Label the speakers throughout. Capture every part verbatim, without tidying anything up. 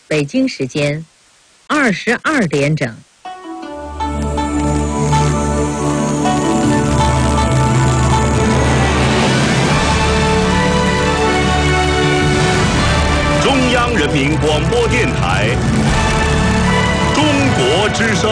Speaker 1: 北京时间二十二点整。
Speaker 2: 中央人民广播电台中国之声。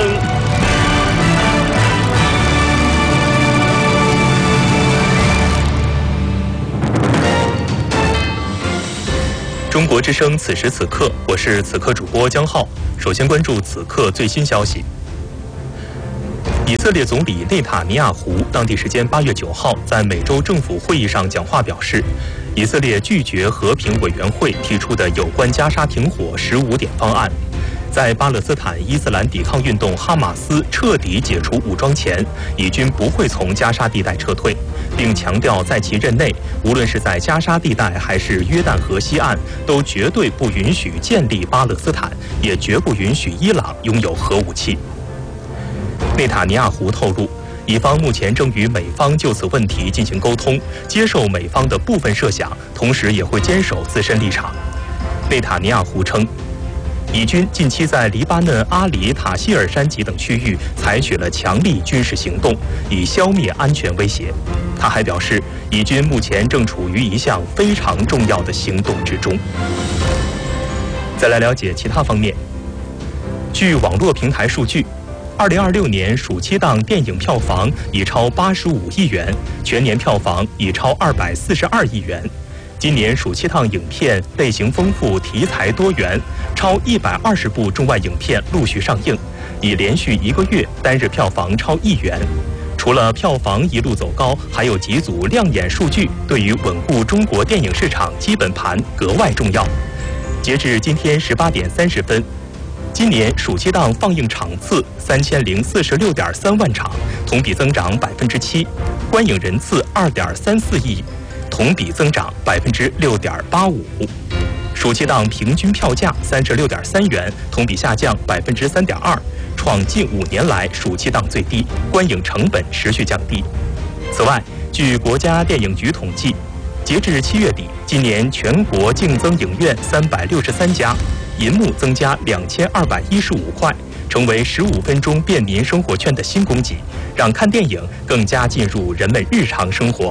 Speaker 3: 中国之声，此时此刻，我是此刻主播江浩。首先关注此刻最新消息。以色列总理内塔尼亚胡当地时间八月九号在美洲政府会议上讲话表示，以色列拒绝和平委员会提出的有关加沙停火十五点方案。在巴勒斯坦伊斯兰抵抗运动哈马斯彻底解除武装前，以军不会从加沙地带撤退，并强调在其任内，无论是在加沙地带还是约旦河西岸，都绝对不允许建立巴勒斯坦，也绝不允许伊朗拥有核武器。内塔尼亚胡透露，以方目前正与美方就此问题进行沟通，接受美方的部分设想，同时也会坚守自身立场。内塔尼亚胡称，以军近期在黎巴嫩阿里塔希尔山脊等区域采取了强力军事行动，以消灭安全威胁。他还表示，以军目前正处于一项非常重要的行动之中。再来了解其他方面。据网络平台数据，二零二六年暑期档电影票房已超八十五亿元，全年票房已超二百四十二亿元。今年暑期档影片类型丰富，题材多元，超一百二十部中外影片陆续上映，已连续一个月单日票房超亿元。除了票房一路走高，还有几组亮眼数据对于稳固中国电影市场基本盘格外重要。截至今天十八点三十分，今年暑期档放映场次三千零四十六点三万场，同比增长百分之七，观影人次二点三四亿。同比增长百分之六点八五，暑期档平均票价三十六点三元，同比下降百分之三点二，创近五年来暑期档最低，观影成本持续降低。此外，据国家电影局统计，截至七月底，今年全国净增影院三百六十三家，银幕增加两千二百一十五块，成为十五分钟便民生活圈的新供给，让看电影更加进入人们日常生活。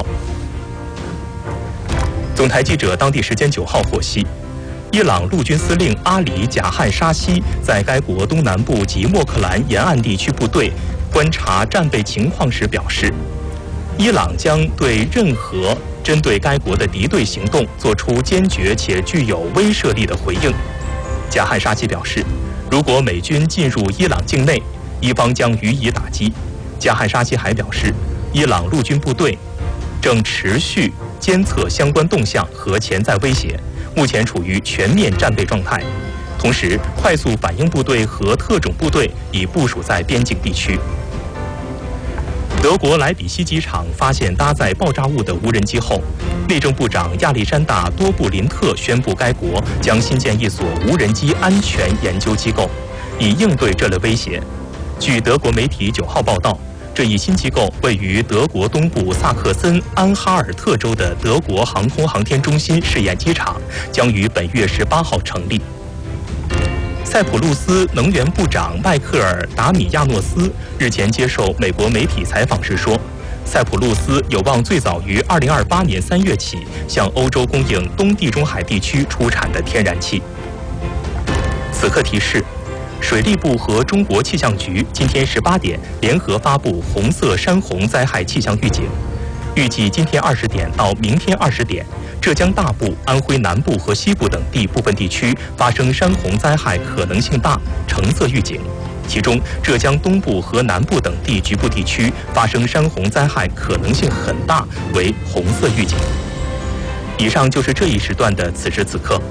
Speaker 3: 总台记者当地时间九号获悉，伊朗陆军司令阿里贾汉沙西在该国东南部及莫克兰沿岸地区部队观察战备情况时表示，伊朗将对任何针对该国的敌对行动做出坚决且具有威慑力的回应。贾汉沙西表示，如果美军进入伊朗境内，伊方将予以打击。贾汉沙西还表示，伊朗陆军部队正持续监测相关动向和潜在威胁，目前处于全面战备状态。同时，快速反应部队和特种部队已部署在边境地区。德国莱比锡机场发现搭载爆炸物的无人机后，内政部长亚历山大·多布林特宣布，该国将新建一所无人机安全研究机构，以应对这类威胁。据德国媒体九号报道，这一新机构位于德国东部萨克森安哈尔特州的德国航空航天中心试验机场，将于本月十八号成立。塞浦路斯能源部长迈克尔·达米亚诺斯日前接受美国媒体采访时说，塞浦路斯有望最早于二零二八年三月起向欧洲供应东地中海地区出产的天然气。此刻提示，水利部和中国气象局今天十八点联合发布红色山洪灾害气象预警，预计今天二十点到明天二十点，浙江大部、安徽南部和西部等地部分地区发生山洪灾害可能性大，橙色预警。其中，浙江东部和南部等地局部地区发生山洪灾害可能性很大，为红色预警。以上就是这一时段的此时此刻。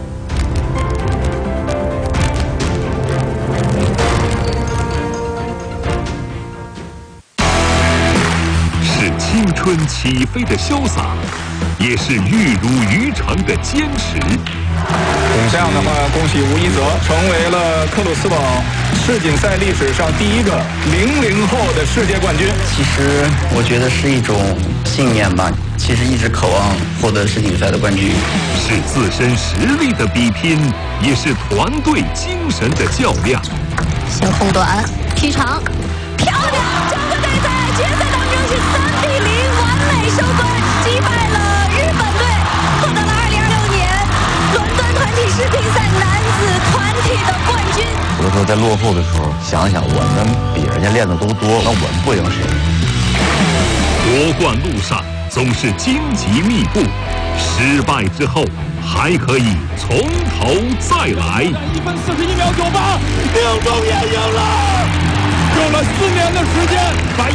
Speaker 2: 青春起飞的潇洒，也是玉如于成的坚持。
Speaker 4: 空这样的话，恭喜吴一泽成为了克鲁斯堡世锦赛历史上第一个零零后的世界冠军。
Speaker 5: 其实我觉得是一种信念吧，其实一直渴望获得世锦赛的冠军。
Speaker 2: 是自身实力的比拼，也是团队精神的较量。
Speaker 6: 先控短，踢长，漂亮！中国队在决赛当中是三比零完美收官，击败了日本队，获得了二零二六年伦敦团体世锦赛男子团体的冠军。
Speaker 7: 有的时候在落后的时候，想想我们比人家练的都多，那我们不赢谁？
Speaker 2: 夺冠路上总是荆棘密布，失败之后还可以从头再来。
Speaker 8: 一分四十一秒九八，命中也赢了，用了四年的时间把。